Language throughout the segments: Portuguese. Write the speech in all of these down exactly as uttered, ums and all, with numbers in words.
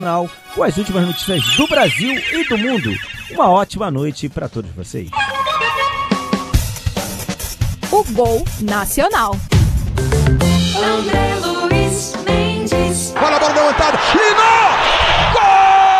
Com as últimas notícias do Brasil e do mundo. Uma ótima noite para todos vocês. O Gol Nacional. André Luiz Mendes. Olha a bola levantada. E no!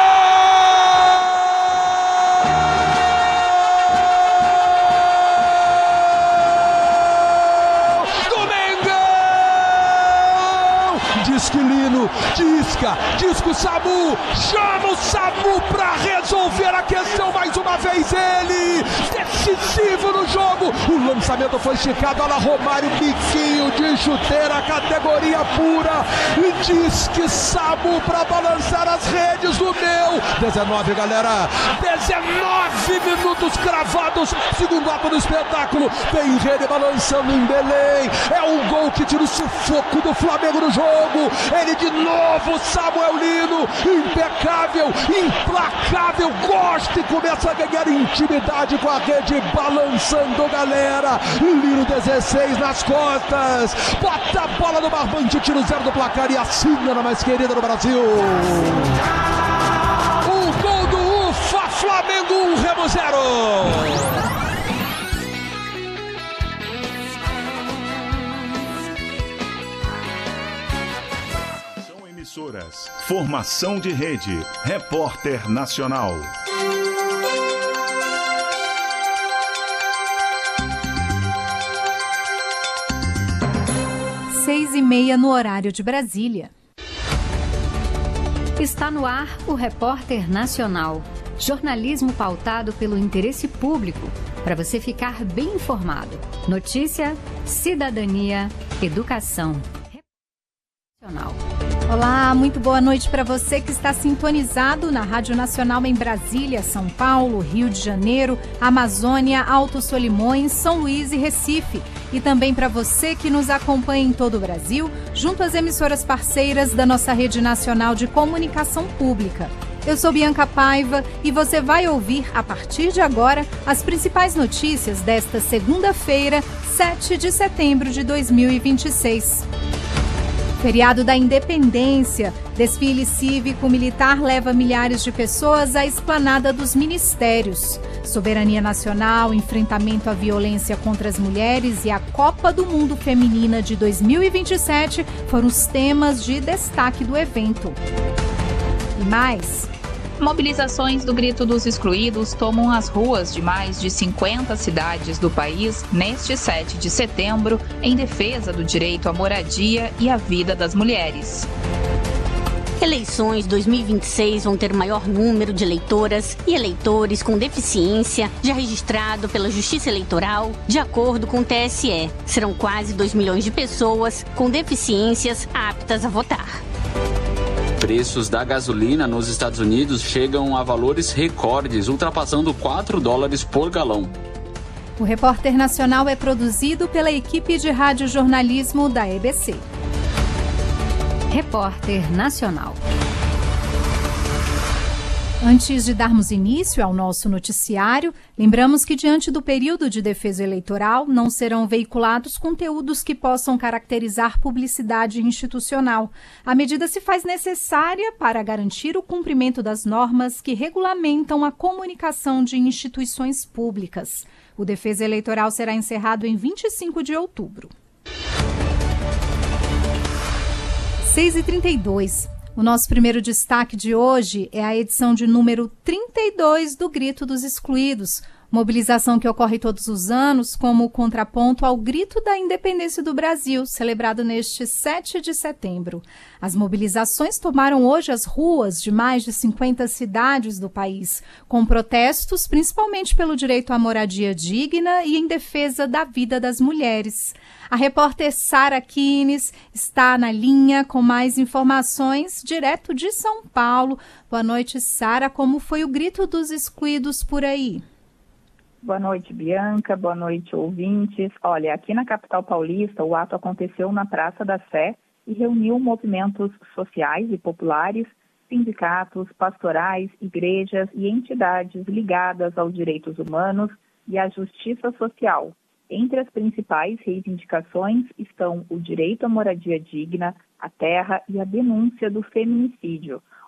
Disquilino, disca, disca o Samu, chama o Samu pra resolver a questão mais uma vez ele, decisivo no jogo, o lançamento foi esticado, olha Romário, biquinho de chuteira, categoria pura, e disque Samu pra balançar as redes do meu, dezenove galera, dezenove minutos cravados, segundo ato do espetáculo, tem rede balançando em Belém, é o gol que tira o sufoco do Flamengo no jogo. Ele de novo, Samuel Lino, impecável, implacável, gosta e começa a ganhar intimidade com a rede, balançando galera, Lino dezesseis nas costas, bota a bola no barbante, tira o zero do placar e assina na mais querida do Brasil. O gol do Ufa, Flamengo um, Remo zero. Formação de rede. Repórter Nacional. Seis e meia no horário de Brasília. Está no ar o Repórter Nacional. Jornalismo pautado pelo interesse público, para você ficar bem informado. Notícia, cidadania, educação. Nacional. Olá, muito boa noite para você que está sintonizado na Rádio Nacional em Brasília, São Paulo, Rio de Janeiro, Amazônia, Alto Solimões, São Luís e Recife. E também para você que nos acompanha em todo o Brasil, junto às emissoras parceiras da nossa Rede Nacional de Comunicação Pública. Eu sou Bianca Paiva e você vai ouvir, a partir de agora, as principais notícias desta segunda-feira, sete de setembro de dois mil e vinte e seis. Feriado da Independência, desfile cívico-militar leva milhares de pessoas à esplanada dos ministérios. Soberania nacional, enfrentamento à violência contra as mulheres e a Copa do Mundo Feminina de dois mil e vinte e sete foram os temas de destaque do evento. E mais... Mobilizações do Grito dos Excluídos tomam as ruas de mais de cinquenta cidades do país neste sete de setembro em defesa do direito à moradia e à vida das mulheres. Eleições dois mil e vinte e seis vão ter maior número de eleitoras e eleitores com deficiência já registrado pela Justiça Eleitoral, de acordo com o T S E. Serão quase dois milhões de pessoas com deficiências aptas a votar. Preços da gasolina nos Estados Unidos chegam a valores recordes, ultrapassando quatro dólares por galão. O Repórter Nacional é produzido pela equipe de radiojornalismo da E B C. Repórter Nacional. Antes de darmos início ao nosso noticiário, lembramos que diante do período de defesa eleitoral não serão veiculados conteúdos que possam caracterizar publicidade institucional. A medida se faz necessária para garantir o cumprimento das normas que regulamentam a comunicação de instituições públicas. O defesa eleitoral será encerrado em vinte e cinco de outubro. seis e trinta e dois. O nosso primeiro destaque de hoje é a edição de número trinta e dois do Grito dos Excluídos, mobilização que ocorre todos os anos como contraponto ao Grito da Independência do Brasil, celebrado neste sete de setembro. As mobilizações tomaram hoje as ruas de mais de cinquenta cidades do país, com protestos principalmente pelo direito à moradia digna e em defesa da vida das mulheres. A repórter Sara Kines está na linha com mais informações, direto de São Paulo. Boa noite, Sara. Como foi o Grito dos Excluídos por aí? Boa noite, Bianca. Boa noite, ouvintes. Olha, aqui na capital paulista, o ato aconteceu na Praça da Sé e reuniu movimentos sociais e populares, sindicatos, pastorais, igrejas e entidades ligadas aos direitos humanos e à justiça social. Entre as principais reivindicações estão o direito à moradia digna, a terra e a denúncia do feminicídio.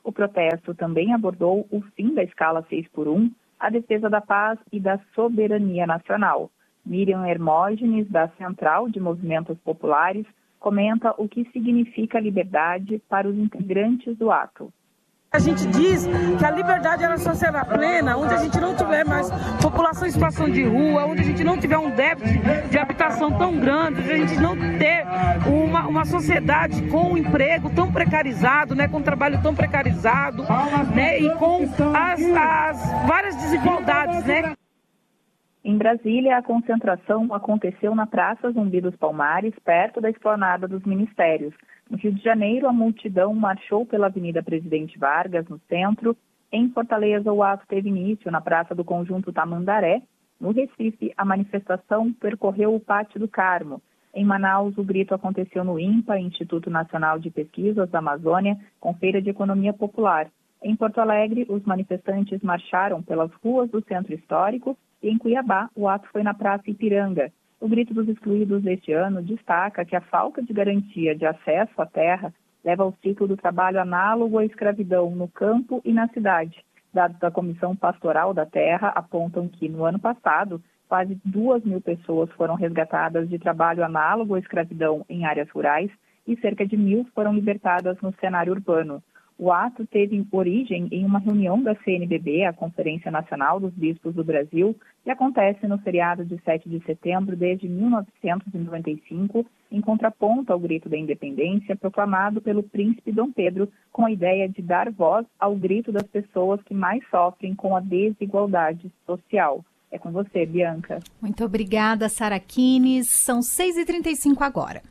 O protesto também abordou o fim da escala seis por um, a defesa da paz e da soberania nacional. Miriam Hermógenes, da Central de Movimentos Populares, comenta o que significa liberdade para os integrantes do ato. A gente diz que a liberdade ela só será plena onde a gente não tiver mais população em situação de rua, onde a gente não tiver um déficit de habitação tão grande, onde a gente não ter uma, uma sociedade com um emprego tão precarizado, né, com um trabalho tão precarizado, né, e com as, as várias desigualdades, né? Em Brasília, a concentração aconteceu na Praça Zumbi dos Palmares, perto da esplanada dos ministérios. No Rio de Janeiro, a multidão marchou pela Avenida Presidente Vargas, no centro. Em Fortaleza, o ato teve início na Praça do Conjunto Tamandaré. No Recife, a manifestação percorreu o Pátio do Carmo. Em Manaus, o grito aconteceu no INPA, Instituto Nacional de Pesquisas da Amazônia, com Feira de Economia Popular. Em Porto Alegre, os manifestantes marcharam pelas ruas do Centro Histórico e em Cuiabá, o ato foi na Praça Ipiranga. O Grito dos Excluídos deste ano destaca que a falta de garantia de acesso à terra leva ao ciclo do trabalho análogo à escravidão no campo e na cidade. Dados da Comissão Pastoral da Terra apontam que, no ano passado, quase duas mil pessoas foram resgatadas de trabalho análogo à escravidão em áreas rurais e cerca de mil foram libertadas no cenário urbano. O ato teve origem em uma reunião da C N B B, a Conferência Nacional dos Bispos do Brasil, que acontece no feriado de sete de setembro desde mil novecentos e noventa e cinco, em contraponto ao grito da independência proclamado pelo príncipe Dom Pedro, com a ideia de dar voz ao grito das pessoas que mais sofrem com a desigualdade social. É com você, Bianca. Muito obrigada, Sara Kines. São seis e trinta e cinco agora.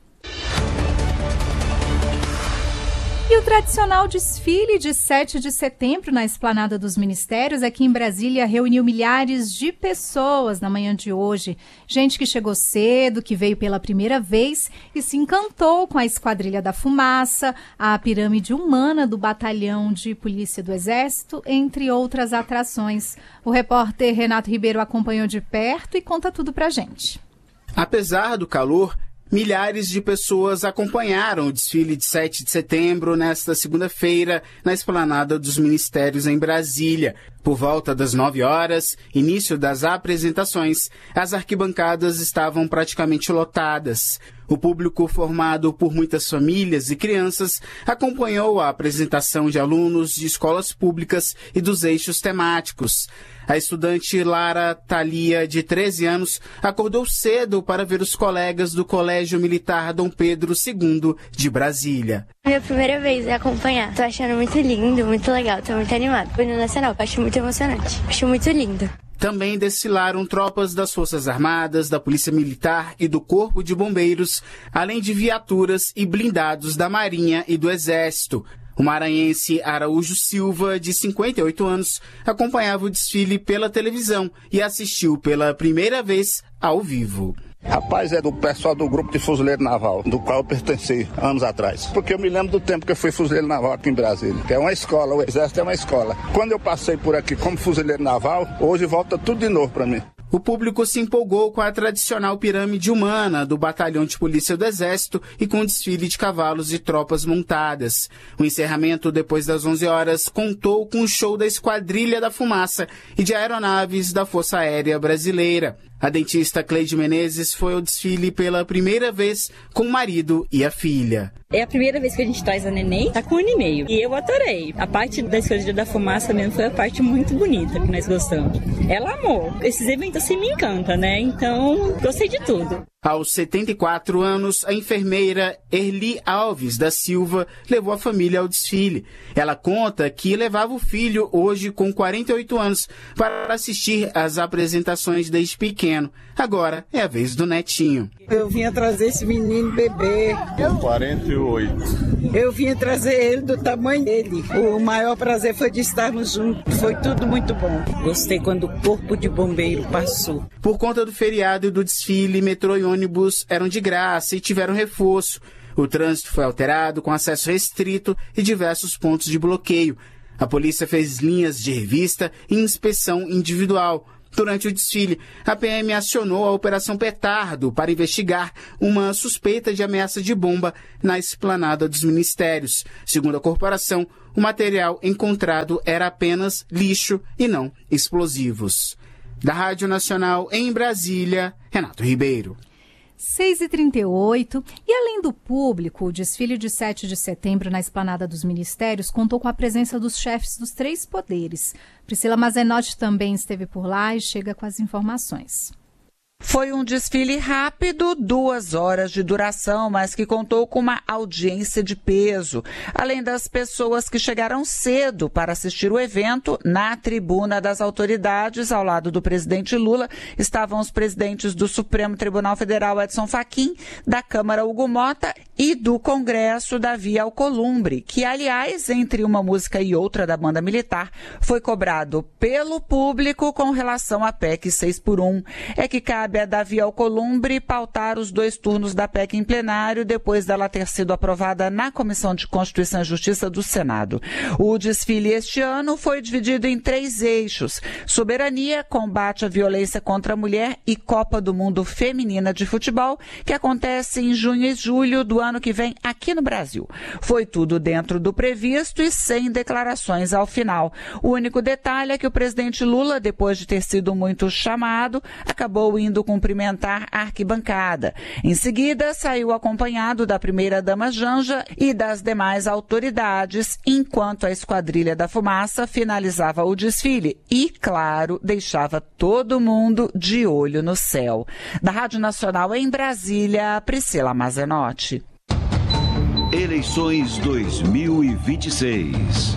E o tradicional desfile de sete de setembro na Esplanada dos Ministérios aqui em Brasília reuniu milhares de pessoas na manhã de hoje. Gente que chegou cedo, que veio pela primeira vez e se encantou com a Esquadrilha da Fumaça, a pirâmide humana do Batalhão de Polícia do Exército, entre outras atrações. O repórter Renato Ribeiro acompanhou de perto e conta tudo pra gente. Apesar do calor, milhares de pessoas acompanharam o desfile de sete de setembro nesta segunda-feira na Esplanada dos Ministérios em Brasília. Por volta das nove horas, início das apresentações, as arquibancadas estavam praticamente lotadas. O público, formado por muitas famílias e crianças, acompanhou a apresentação de alunos de escolas públicas e dos eixos temáticos. A estudante Lara Thalia, de treze anos, acordou cedo para ver os colegas do Colégio Militar Dom Pedro segundo de Brasília. Minha primeira vez é acompanhar. Tô achando muito lindo, muito legal, tô muito animada. Fui no Nacional, acho muito emocionante, acho muito lindo. Também desfilaram tropas das Forças Armadas, da Polícia Militar e do Corpo de Bombeiros, além de viaturas e blindados da Marinha e do Exército. O maranhense Araújo Silva, de cinquenta e oito anos, acompanhava o desfile pela televisão e assistiu pela primeira vez ao vivo. Rapaz, é do pessoal do grupo de fuzileiro naval, do qual eu pertenci anos atrás. Porque eu me lembro do tempo que eu fui fuzileiro naval aqui em Brasília, que é uma escola, o Exército é uma escola. Quando eu passei por aqui como fuzileiro naval, hoje volta tudo de novo para mim. O público se empolgou com a tradicional pirâmide humana do Batalhão de Polícia do Exército e com o desfile de cavalos e tropas montadas. O encerramento, depois das onze horas, contou com o show da Esquadrilha da Fumaça e de aeronaves da Força Aérea Brasileira. A dentista Cleide Menezes foi ao desfile pela primeira vez com o marido e a filha. É a primeira vez que a gente traz a neném, tá com um ano e meio. E eu adorei. A parte da Esquadrilha da Fumaça mesmo foi a parte muito bonita que nós gostamos. Ela amou. Esses eventos assim me encantam, né? Então, gostei de tudo. Aos setenta e quatro anos, a enfermeira Erli Alves da Silva levou a família ao desfile. Ela conta que levava o filho, hoje com quarenta e oito anos, para assistir às apresentações desde pequeno. Agora é a vez do netinho. Eu vinha trazer esse menino bebê. quarenta e oito. Eu vinha trazer ele do tamanho dele. O maior prazer foi de estarmos juntos. Foi tudo muito bom. Gostei quando o corpo de bombeiro passou. Por conta do feriado e do desfile, metrô e ônibus eram de graça e tiveram reforço. O trânsito foi alterado, com acesso restrito e diversos pontos de bloqueio. A polícia fez linhas de revista e inspeção individual. Durante o desfile, a P M acionou a Operação Petardo para investigar uma suspeita de ameaça de bomba na esplanada dos ministérios. Segundo a corporação, o material encontrado era apenas lixo e não explosivos. Da Rádio Nacional em Brasília, Renato Ribeiro. seis e trinta e oito. E além do público, o desfile de sete de setembro na Esplanada dos Ministérios contou com a presença dos chefes dos três poderes. Priscila Mazenotti também esteve por lá e chega com as informações. Foi um desfile rápido, duas horas de duração, mas que contou com uma audiência de peso. Além das pessoas que chegaram cedo para assistir o evento, na tribuna das autoridades, ao lado do presidente Lula, estavam os presidentes do Supremo Tribunal Federal, Edson Fachin, da Câmara, Hugo Mota, e do Congresso, Davi Alcolumbre, que, aliás, entre uma música e outra da banda militar, foi cobrado pelo público com relação à P E C seis por um. É que cabe a Davi Alcolumbre pautar os dois turnos da P E C em plenário, depois dela ter sido aprovada na Comissão de Constituição e Justiça do Senado. O desfile este ano foi dividido em três eixos: soberania, combate à violência contra a mulher e Copa do Mundo Feminina de Futebol, que acontece em junho e julho do ano que vem aqui no Brasil. Foi tudo dentro do previsto e sem declarações ao final. O único detalhe é que o presidente Lula, depois de ter sido muito chamado, acabou indo cumprimentar a arquibancada. Em seguida, saiu acompanhado da primeira-dama Janja e das demais autoridades, enquanto a Esquadrilha da Fumaça finalizava o desfile e, claro, deixava todo mundo de olho no céu. Da Rádio Nacional em Brasília, Priscila Mazenotti. Eleições dois mil e vinte e seis.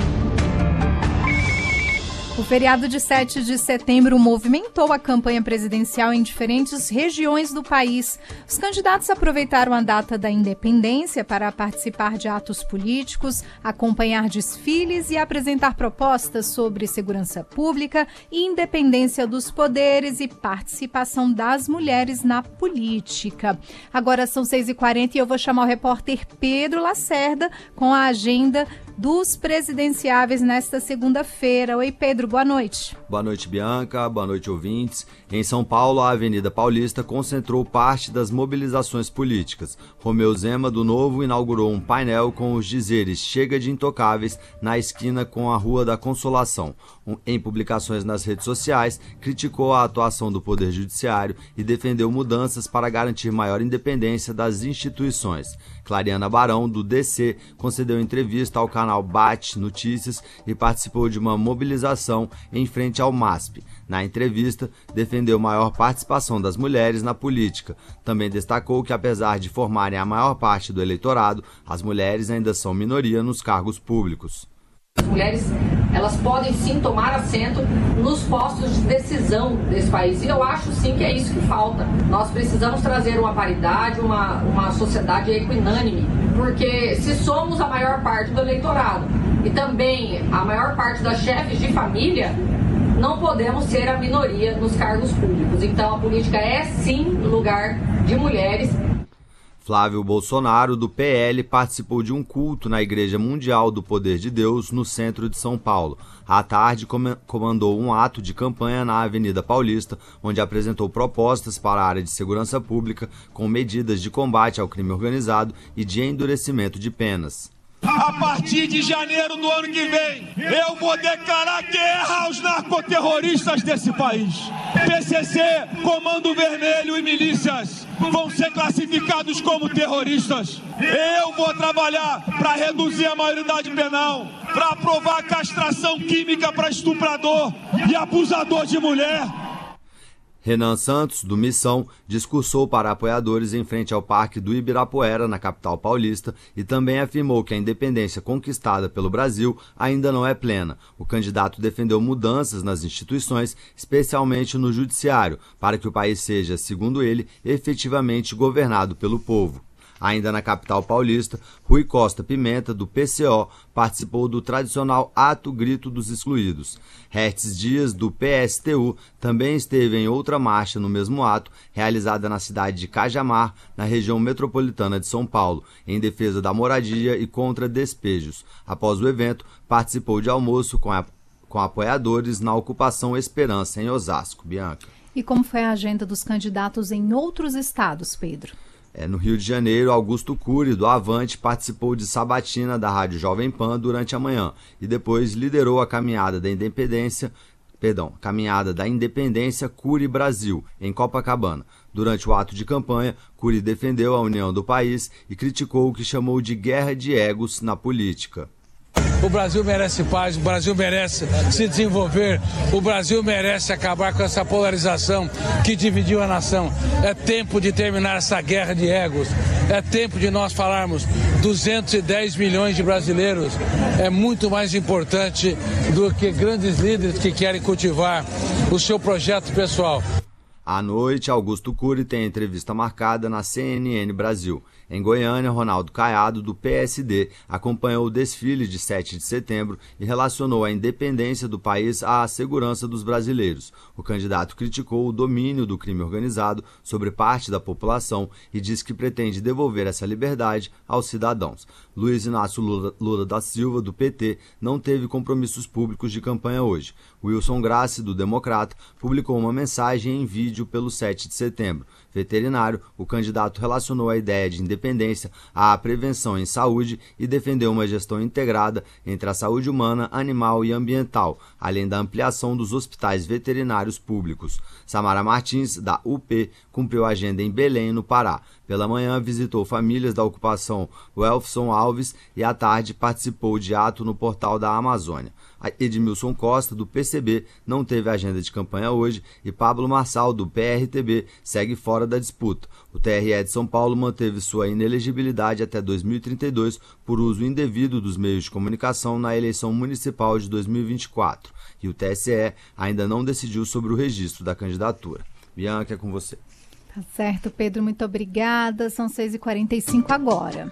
O feriado de sete de setembro movimentou a campanha presidencial em diferentes regiões do país. Os candidatos aproveitaram a data da independência para participar de atos políticos, acompanhar desfiles e apresentar propostas sobre segurança pública, independência dos poderes e participação das mulheres na política. Agora são seis e quarenta e eu vou chamar o repórter Pedro Lacerda com a agenda dos presidenciáveis nesta segunda-feira. Oi, Pedro, boa noite. Boa noite, Bianca. Boa noite, ouvintes. Em São Paulo, a Avenida Paulista concentrou parte das mobilizações políticas. Romeu Zema, do Novo, inaugurou um painel com os dizeres "Chega de intocáveis" na esquina com a Rua da Consolação. Em publicações nas redes sociais, criticou a atuação do Poder Judiciário e defendeu mudanças para garantir maior independência das instituições. Clariana Barão, do D C, concedeu entrevista ao canal Bate Notícias e participou de uma mobilização em frente ao M A S P. Na entrevista, defendeu maior participação das mulheres na política. Também destacou que, apesar de formarem a maior parte do eleitorado, as mulheres ainda são minoria nos cargos públicos. As mulheres, elas podem sim tomar assento nos postos de decisão desse país. E eu acho sim que é isso que falta. Nós precisamos trazer uma paridade, uma, uma sociedade equinânime. Porque se somos a maior parte do eleitorado e também a maior parte das chefes de família, não podemos ser a minoria nos cargos públicos. Então a política é sim lugar de mulheres. Flávio Bolsonaro, do P L, participou de um culto na Igreja Mundial do Poder de Deus, no centro de São Paulo. À tarde, comandou um ato de campanha na Avenida Paulista, onde apresentou propostas para a área de segurança pública com medidas de combate ao crime organizado e de endurecimento de penas. A partir de janeiro do ano que vem, eu vou declarar guerra aos narcoterroristas desse país. P C C, Comando Vermelho e milícias vão ser classificados como terroristas. Eu vou trabalhar para reduzir a maioridade penal, para aprovar a castração química para estuprador e abusador de mulher. Renan Santos, do Missão, discursou para apoiadores em frente ao Parque do Ibirapuera, na capital paulista, e também afirmou que a independência conquistada pelo Brasil ainda não é plena. O candidato defendeu mudanças nas instituições, especialmente no judiciário, para que o país seja, segundo ele, efetivamente governado pelo povo. Ainda na capital paulista, Rui Costa Pimenta, do P C O, participou do tradicional Ato Grito dos Excluídos. Hertz Dias, do P S T U, também esteve em outra marcha no mesmo ato, realizada na cidade de Cajamar, na região metropolitana de São Paulo, em defesa da moradia e contra despejos. Após o evento, participou de almoço com a com apoiadores na ocupação Esperança, em Osasco. Bianca. E como foi a agenda dos candidatos em outros estados, Pedro? É, no Rio de Janeiro, Augusto Cury, do Avante, participou de sabatina da Rádio Jovem Pan durante a manhã e depois liderou a caminhada da Independência, perdão, caminhada da Independência Cury Brasil, em Copacabana. Durante o ato de campanha, Cury defendeu a união do país e criticou o que chamou de guerra de egos na política. O Brasil merece paz, o Brasil merece se desenvolver, o Brasil merece acabar com essa polarização que dividiu a nação. É tempo de terminar essa guerra de egos, é tempo de nós falarmos duzentos e dez milhões de brasileiros. É muito mais importante do que grandes líderes que querem cultivar o seu projeto pessoal. À noite, Augusto Cury tem entrevista marcada na C N N Brasil. Em Goiânia, Ronaldo Caiado, do P S D, acompanhou o desfile de sete de setembro e relacionou a independência do país à segurança dos brasileiros. O candidato criticou o domínio do crime organizado sobre parte da população e disse que pretende devolver essa liberdade aos cidadãos. Luiz Inácio Lula, Lula da Silva, do P T, não teve compromissos públicos de campanha hoje. Wilson Grassi, do Democrata, publicou uma mensagem em vídeo pelo sete de setembro. Veterinário, o candidato relacionou a ideia de independência à prevenção em saúde e defendeu uma gestão integrada entre a saúde humana, animal e ambiental, além da ampliação dos hospitais veterinários públicos. Samara Martins, da U P, cumpriu a agenda em Belém, no Pará. Pela manhã, visitou famílias da ocupação Welfson Alves e à tarde participou de ato no Portal da Amazônia. Edmilson Costa, do P C B, não teve agenda de campanha hoje e Pablo Marçal, do P R T B, segue fora da disputa. O T R E de São Paulo manteve sua inelegibilidade até dois mil e trinta e dois por uso indevido dos meios de comunicação na eleição municipal de dois mil e vinte e quatro. E o T S E ainda não decidiu sobre o registro da candidatura. Bianca, é com você. Tá certo, Pedro, muito obrigada. São seis e quarenta e cinco agora.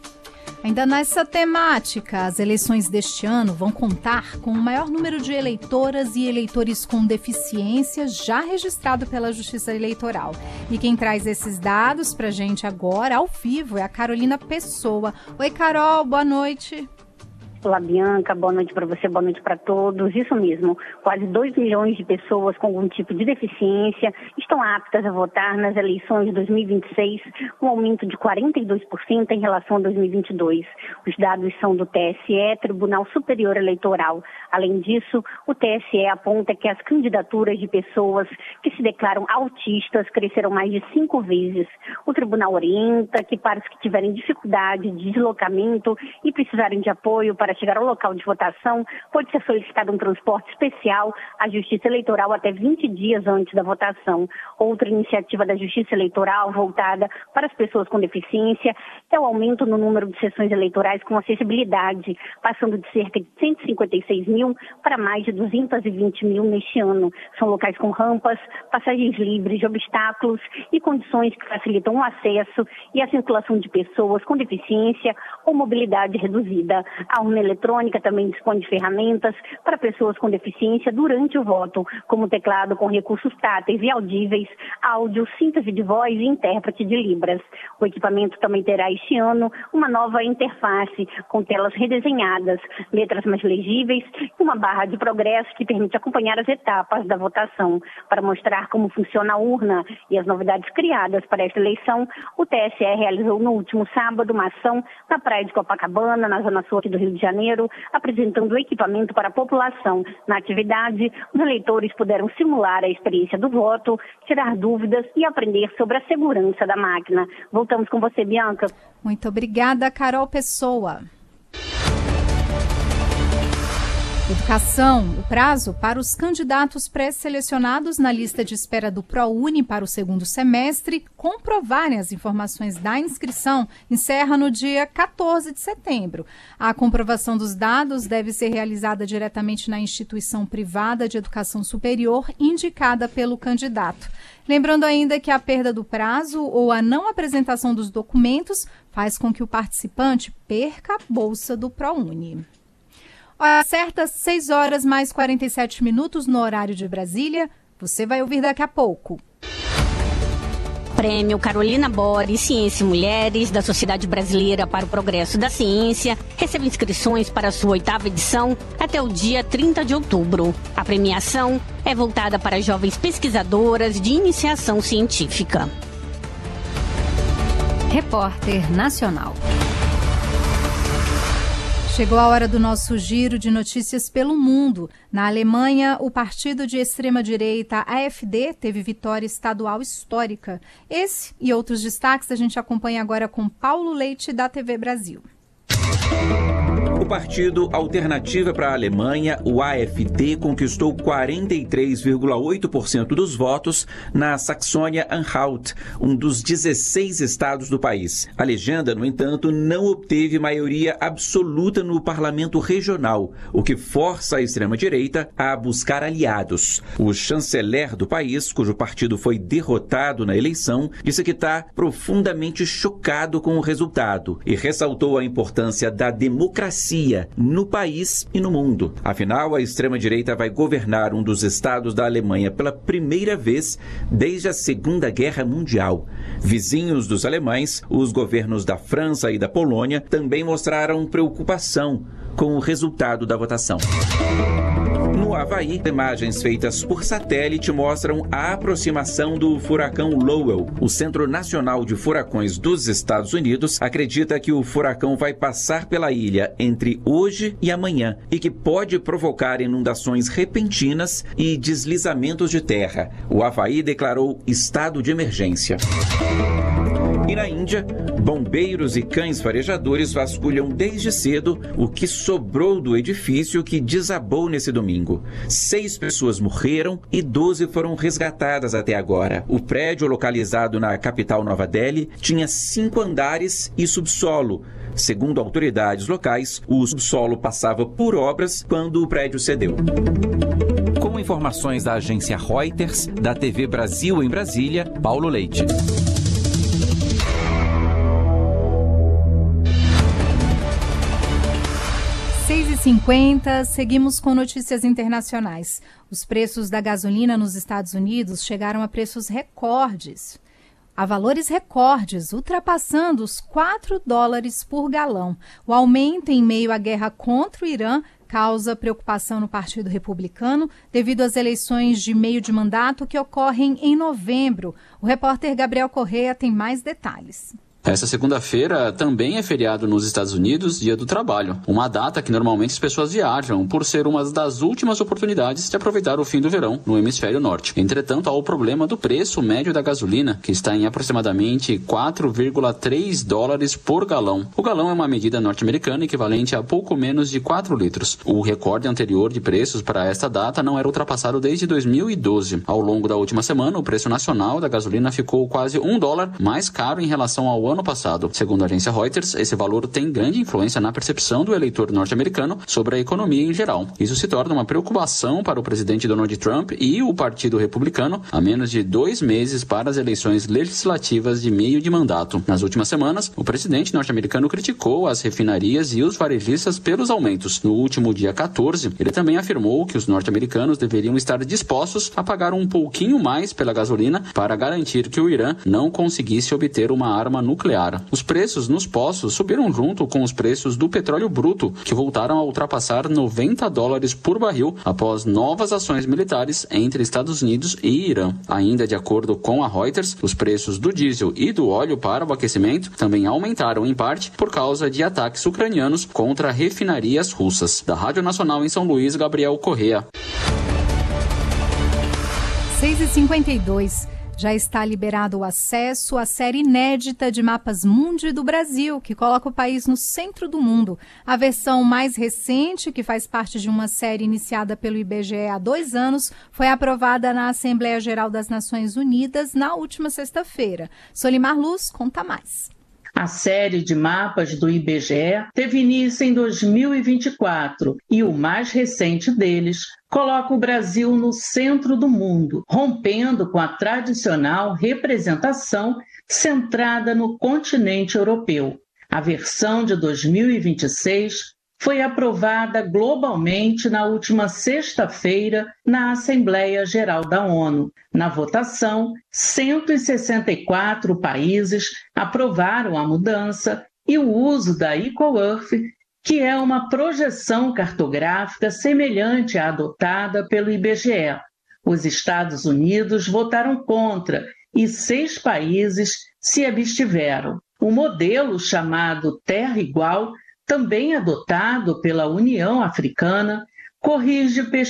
Ainda nessa temática, as eleições deste ano vão contar com o maior número de eleitoras e eleitores com deficiência já registrado pela Justiça Eleitoral. E quem traz esses dados para a gente agora, ao vivo, é a Carolina Pessoa. Oi, Carol, boa noite. Olá, Bianca, boa noite para você, boa noite para todos. Isso mesmo, quase dois milhões de pessoas com algum tipo de deficiência estão aptas a votar nas eleições de dois mil e vinte e seis, um aumento de quarenta e dois por cento em relação a dois mil e vinte e dois. Os dados são do T S E, Tribunal Superior Eleitoral. Além disso, o T S E aponta que as candidaturas de pessoas que se declaram autistas cresceram mais de cinco vezes. O tribunal orienta que para os que tiverem dificuldade de deslocamento e precisarem de apoio para chegar ao local de votação, pode ser solicitado um transporte especial à Justiça Eleitoral até vinte dias antes da votação. Outra iniciativa da Justiça Eleitoral voltada para as pessoas com deficiência é o aumento no número de sessões eleitorais com acessibilidade, passando de cerca de cento e cinquenta e seis mil para mais de duzentos e vinte mil neste ano. São locais com rampas, passagens livres de obstáculos e condições que facilitam o acesso e a circulação de pessoas com deficiência ou mobilidade reduzida. A urna eletrônica também dispõe de ferramentas para pessoas com deficiência durante o voto, como teclado com recursos táteis e audíveis, áudio, síntese de voz e intérprete de Libras. O equipamento também terá este ano uma nova interface com telas redesenhadas, letras mais legíveis e uma barra de progresso que permite acompanhar as etapas da votação. Para mostrar como funciona a urna e as novidades criadas para esta eleição, o T S E realizou no último sábado uma ação na praia de Copacabana, na zona sul do Rio de Janeiro, apresentando o equipamento para a população. Na atividade, os eleitores puderam simular a experiência do voto, tirar dúvidas e aprender sobre a segurança da máquina. Voltamos com você, Bianca. Muito obrigada, Carol Pessoa. Educação. O prazo para os candidatos pré-selecionados na lista de espera do ProUni para o segundo semestre comprovarem as informações da inscrição encerra no dia quatorze de setembro. A comprovação dos dados deve ser realizada diretamente na instituição privada de educação superior indicada pelo candidato. Lembrando ainda que a perda do prazo ou a não apresentação dos documentos faz com que o participante perca a bolsa do ProUni. Hora certa, seis horas mais quarenta e sete minutos no horário de Brasília. Você vai ouvir daqui a pouco. Prêmio Carolina Bores Ciência e Mulheres da Sociedade Brasileira para o Progresso da Ciência recebe inscrições para a sua oitava edição até o dia trinta de outubro. A premiação é voltada para jovens pesquisadoras de iniciação científica. Repórter Nacional. Chegou a hora do nosso giro de notícias pelo mundo. Na Alemanha, o partido de extrema-direita A F D teve vitória estadual histórica. Esse e outros destaques a gente acompanha agora com Paulo Leite, da T V Brasil. O partido Alternativa para a Alemanha, o A F D, conquistou quarenta e três vírgula oito por cento dos votos na Saxônia-Anhalt, um dos dezesseis estados do país. A legenda, no entanto, não obteve maioria absoluta no parlamento regional, o que força a extrema-direita a buscar aliados. O chanceler do país, cujo partido foi derrotado na eleição, disse que está profundamente chocado com o resultado e ressaltou a importância da democracia no país e no mundo. Afinal, a extrema-direita vai governar um dos estados da Alemanha pela primeira vez desde a Segunda Guerra Mundial. Vizinhos dos alemães, os governos da França e da Polônia também mostraram preocupação com o resultado da votação. No Havaí, imagens feitas por satélite mostram a aproximação do furacão Lowell. O Centro Nacional de Furacões dos Estados Unidos acredita que o furacão vai passar pela ilha entre hoje e amanhã e que pode provocar inundações repentinas e deslizamentos de terra. O Havaí declarou estado de emergência. E na Índia, bombeiros e cães farejadores vasculham desde cedo o que sobrou do edifício que desabou nesse domingo. Seis pessoas morreram e doze foram resgatadas até agora. O prédio, localizado na capital Nova Delhi, tinha cinco andares e subsolo. Segundo autoridades locais, o subsolo passava por obras quando o prédio cedeu. Com informações da agência Reuters, da T V Brasil em Brasília, Paulo Leite. seis e cinquenta, seguimos com notícias internacionais. Os preços da gasolina nos Estados Unidos chegaram a preços recordes, a valores recordes, ultrapassando os quatro dólares por galão. O aumento em meio à guerra contra o Irã causa preocupação no Partido Republicano devido às eleições de meio de mandato que ocorrem em novembro. O repórter Gabriel Correia tem mais detalhes. Essa segunda-feira também é feriado nos Estados Unidos, Dia do Trabalho, uma data que normalmente as pessoas viajam por ser uma das últimas oportunidades de aproveitar o fim do verão no hemisfério norte. Entretanto, há o problema do preço médio da gasolina, que está em aproximadamente quatro vírgula três dólares por galão. O galão é uma medida norte-americana equivalente a pouco menos de quatro litros. O recorde anterior de preços para esta data não era ultrapassado desde dois mil e doze. Ao longo da última semana, o preço nacional da gasolina ficou quase um dólar mais caro em relação ao ano ano passado. Segundo a agência Reuters, esse valor tem grande influência na percepção do eleitor norte-americano sobre a economia em geral. Isso se torna uma preocupação para o presidente Donald Trump e o Partido Republicano a menos de dois meses para as eleições legislativas de meio de mandato. Nas últimas semanas, o presidente norte-americano criticou as refinarias e os varejistas pelos aumentos. No último dia quatorze, ele também afirmou que os norte-americanos deveriam estar dispostos a pagar um pouquinho mais pela gasolina para garantir que o Irã não conseguisse obter uma arma nuclear. Os preços nos postos subiram junto com os preços do petróleo bruto, que voltaram a ultrapassar noventa dólares por barril após novas ações militares entre Estados Unidos e Irã. Ainda de acordo com a Reuters, os preços do diesel e do óleo para o aquecimento também aumentaram em parte por causa de ataques ucranianos contra refinarias russas. Da Rádio Nacional em São Luís, Gabriel Correia. seis e cinquenta e dois. Já está liberado o acesso à série inédita de mapas mundi do Brasil, que coloca o país no centro do mundo. A versão mais recente, que faz parte de uma série iniciada pelo I B G E há dois anos, foi aprovada na Assembleia Geral das Nações Unidas na última sexta-feira. Solimar Luz conta mais. A série de mapas do I B G E teve início em dois mil e vinte e quatro e o mais recente deles coloca o Brasil no centro do mundo, rompendo com a tradicional representação centrada no continente europeu. A versão de dois mil e vinte e seis foi aprovada globalmente na última sexta-feira na Assembleia Geral da ONU. Na votação, cento e sessenta e quatro países aprovaram a mudança e o uso da Equal Earth, que é uma projeção cartográfica semelhante à adotada pelo I B G E. Os Estados Unidos votaram contra e seis países se abstiveram. O modelo chamado Terra Igual, também adotado pela União Africana, corrige